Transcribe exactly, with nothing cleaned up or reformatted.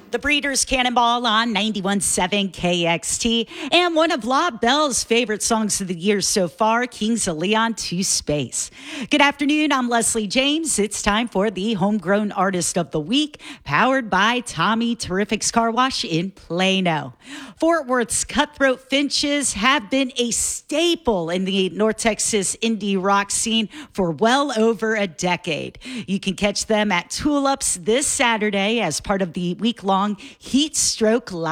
The Breeders' Cannonball on ninety-one point seven K X T, and one of La Belle's favorite songs of the year so far, Kings of Leon to Space. Good afternoon, I'm Leslie James. It's time for the Homegrown Artist of the Week, powered by Tommy Terrific's Car Wash in Plano. Fort Worth's Cutthroat Finches have been a staple in the North Texas indie rock scene for well over a decade. You can catch them at Tulips this Saturday as part of the week-long Heat Stroke Live